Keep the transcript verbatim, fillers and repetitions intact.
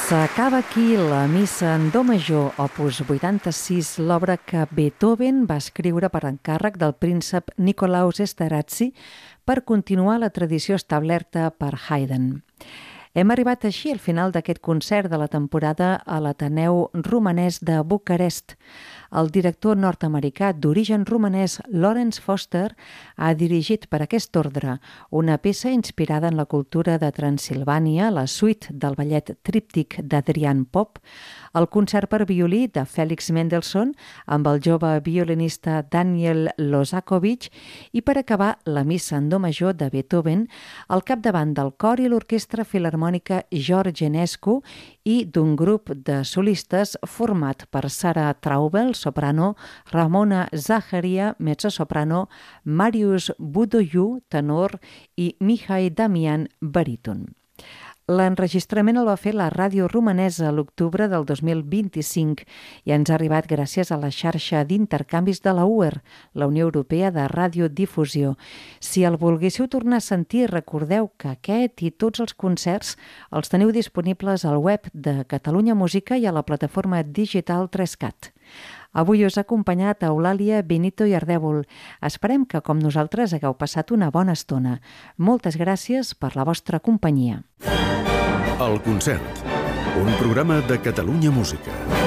S'acaba aquí la missa en do major, opus vuitanta-sis, l'obra que Beethoven va escriure per encàrrec del príncep Nicolaus Esterházy per continuar la tradició establerta per Haydn. Hem arribat així al final d'aquest concert de la temporada a l'Ateneu Romanès de Bucarest. El director nord-americà d'origen romanès Lawrence Foster ha dirigit per aquest ordre una peça inspirada en la cultura de Transsilvània, la suite del ballet tríptic d'Adrian Pop, el concert per violí de Félix Mendelssohn amb el jove violinista Daniel Lozakovich i per acabar la missa en do major de Beethoven al capdavant del cor i l'orquestra filharmònica George Enescu i d'un grup de solistes format per Sara Traubel, soprano, Ramona Zaharia, mezzosoprano, Marius Budoiu, tenor, i Mihai Damian, baríton. L'enregistrament el va fer la ràdio romanesa a l'octubre del dos mil vint-i-cinc i ens ha arribat gràcies a la xarxa d'intercanvis de la U E R, la Unió Europea de Radiodifusió. Si el volguéssiu tornar a sentir, recordeu que aquest i tots els concerts els teniu disponibles al web de Catalunya Música i a la plataforma digital tres cat. Avui us ha acompanyat Eulàlia Benito i Ardèvol. Esperem que, com nosaltres, hagueu passat una bona estona. Moltes gràcies per la vostra companyia. El concert, un programa de Catalunya Música.